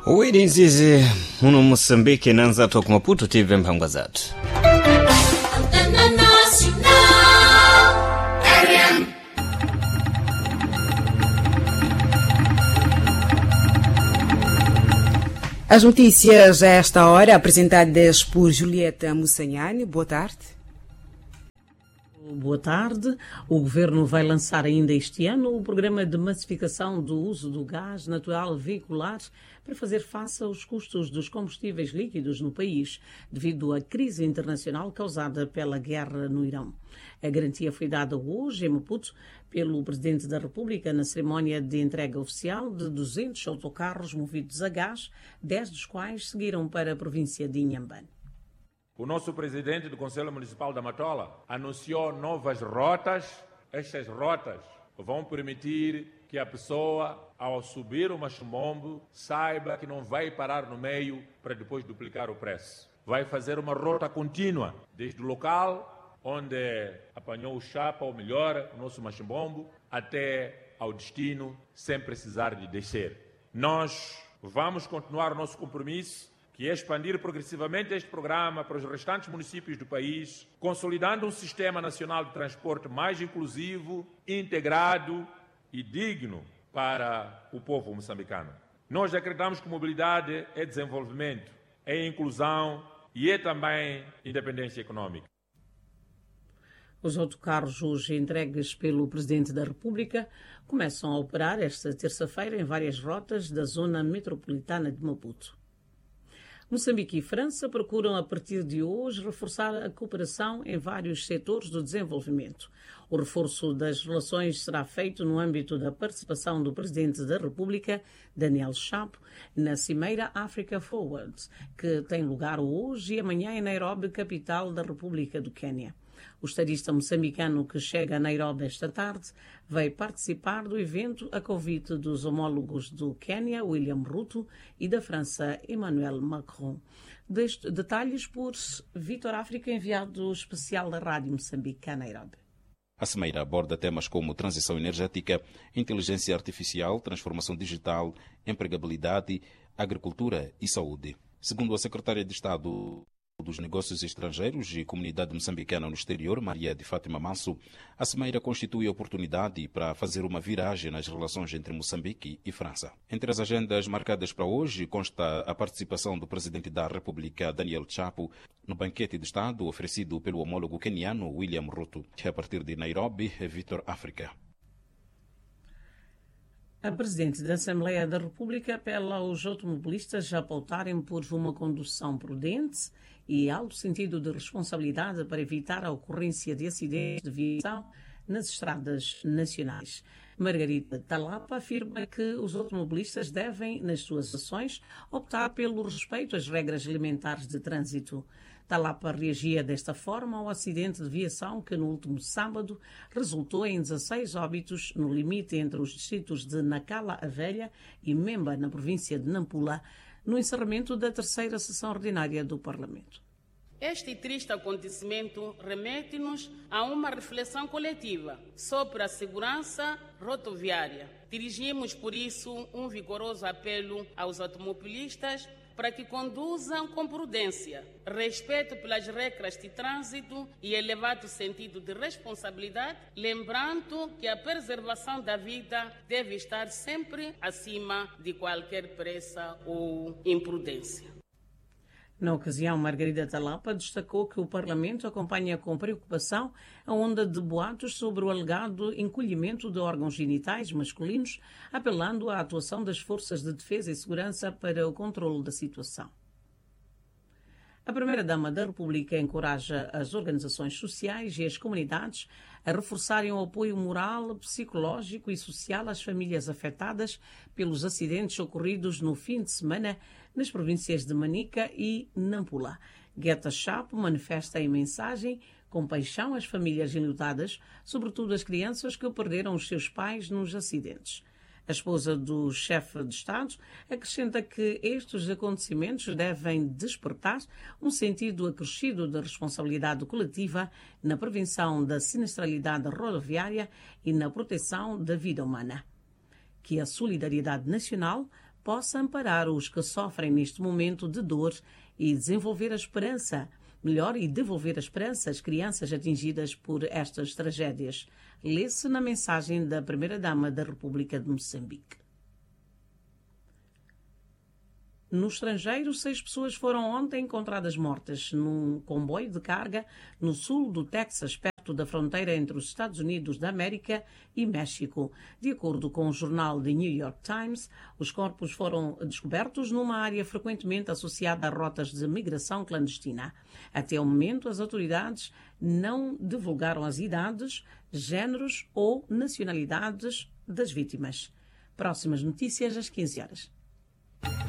Uwirinzizi uno Mosambiki nanza toku Maputo TV mpangwa zatu. As notícias a esta hora, apresentadas por Julieta Mussanhani. Boa tarde. Boa tarde. O Governo vai lançar ainda este ano o programa de massificação do uso do gás natural veicular para fazer face aos custos dos combustíveis líquidos no país, devido à crise internacional causada pela guerra no Irão. A garantia foi dada hoje em Maputo pelo Presidente da República na cerimónia de entrega oficial de 200 autocarros movidos a gás, 10 dos quais seguiram para a província de Inhambane. O nosso presidente do Conselho Municipal da Matola anunciou novas rotas. Estas rotas vão permitir que a pessoa, ao subir o Machimbombo, saiba que não vai parar no meio para depois duplicar o preço. Vai fazer uma rota contínua, desde o local onde apanhou o chapa, ou melhor, o nosso Machimbombo, até ao destino, sem precisar de descer. Nós vamos continuar o nosso compromisso, que é expandir progressivamente este programa para os restantes municípios do país, consolidando um sistema nacional de transporte mais inclusivo, integrado e digno para o povo moçambicano. Nós acreditamos que mobilidade é desenvolvimento, é inclusão e é também independência econômica. Os autocarros hoje entregues pelo Presidente da República começam a operar esta terça-feira em várias rotas da zona metropolitana de Maputo. Moçambique e França procuram, a partir de hoje, reforçar a cooperação em vários setores do desenvolvimento. O reforço das relações será feito no âmbito da participação do Presidente da República, Daniel Chapo, na Cimeira Africa Forward, que tem lugar hoje e amanhã em Nairobi, capital da República do Quênia. O estadista moçambicano que chega a Nairobi esta tarde vai participar do evento a convite dos homólogos do Quênia, William Ruto, e da França, Emmanuel Macron. Detalhes por Vitor África, enviado especial da Rádio Moçambique a Nairobi. A cimeira aborda temas como transição energética, inteligência artificial, transformação digital, empregabilidade, agricultura e saúde. Segundo a secretária de Estado dos Negócios Estrangeiros e Comunidade Moçambicana no Exterior, Maria de Fátima Manso, a cimeira constitui a oportunidade para fazer uma viragem nas relações entre Moçambique e França. Entre as agendas marcadas para hoje consta a participação do Presidente da República, Daniel Chapo, no banquete de Estado oferecido pelo homólogo queniano William Ruto. A partir de Nairobi, Vitor África. A Presidente da Assembleia da República apela aos automobilistas a pautarem por uma condução prudente e alto sentido de responsabilidade para evitar a ocorrência de acidentes de viação nas estradas nacionais. Margarida Talapa afirma que os automobilistas devem, nas suas ações, optar pelo respeito às regras elementares de trânsito. Talapa reagia desta forma ao acidente de viação que no último sábado resultou em 16 óbitos no limite entre os distritos de Nacala a Velha e Memba, na província de Nampula, no encerramento da terceira sessão ordinária do Parlamento. Este triste acontecimento remete-nos a uma reflexão coletiva sobre a segurança rodoviária. Dirigimos, por isso, um vigoroso apelo aos automobilistas para que conduzam com prudência, respeito pelas regras de trânsito e elevado sentido de responsabilidade, lembrando que a preservação da vida deve estar sempre acima de qualquer pressa ou imprudência. Na ocasião, Margarida Talapa destacou que o Parlamento acompanha com preocupação a onda de boatos sobre o alegado encolhimento de órgãos genitais masculinos, apelando à atuação das forças de defesa e segurança para o controle da situação. A Primeira-Dama da República encoraja as organizações sociais e as comunidades a reforçarem o apoio moral, psicológico e social às famílias afetadas pelos acidentes ocorridos no fim de semana nas províncias de Manica e Nampula. Guetta Chapo manifesta em mensagem compaixão às famílias enlutadas, sobretudo as crianças que perderam os seus pais nos acidentes. A esposa do chefe de Estado acrescenta que estes acontecimentos devem despertar um sentido acrescido de responsabilidade coletiva na prevenção da sinistralidade rodoviária e na proteção da vida humana. Que a solidariedade nacional possa amparar os que sofrem neste momento de dor e devolver a esperança às crianças atingidas por estas tragédias. Lê-se na mensagem da Primeira-Dama da República de Moçambique. No estrangeiro, 6 pessoas foram ontem encontradas mortas num comboio de carga no sul do Texas, perto da fronteira entre os Estados Unidos da América e México. De acordo com o jornal The New York Times, os corpos foram descobertos numa área frequentemente associada a rotas de migração clandestina. Até o momento, as autoridades não divulgaram as idades, géneros ou nacionalidades das vítimas. Próximas notícias às 15 horas.